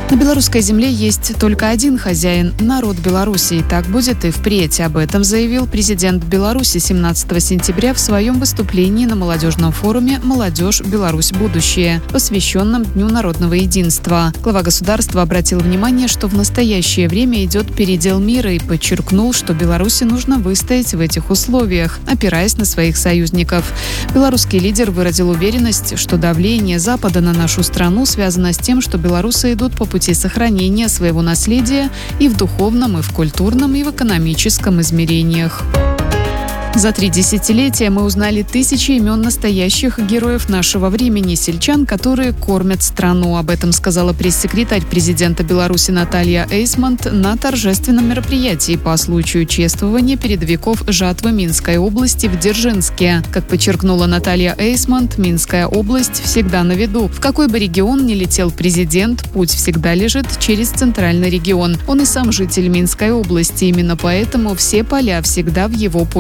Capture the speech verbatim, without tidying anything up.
На белорусской земле есть только один хозяин – народ Беларуси. И так будет и впредь. Об этом заявил президент Беларуси семнадцатого сентября в своем выступлении на молодежном форуме «Молодежь. Беларусь. Будущее», посвященном Дню народного единства. Глава государства обратил внимание, что в настоящее время идет передел мира и подчеркнул, что Беларуси нужно выстоять в этих условиях, опираясь на своих союзников. Белорусский лидер выразил уверенность, что давление Запада на нашу страну связано с тем, что белорусы идут по пути сохранения своего наследия и в духовном, и в культурном, и в экономическом измерениях. За три десятилетия мы узнали тысячи имен настоящих героев нашего времени, сельчан, которые кормят страну. Об этом сказала пресс-секретарь президента Беларуси Наталья Эйсмонт на торжественном мероприятии по случаю чествования передовиков жатвы Минской области в Дзержинске. Как подчеркнула Наталья Эйсмонт, Минская область всегда на виду. В какой бы регион ни летел президент, путь всегда лежит через центральный регион. Он и сам житель Минской области, именно поэтому все поля всегда в его поле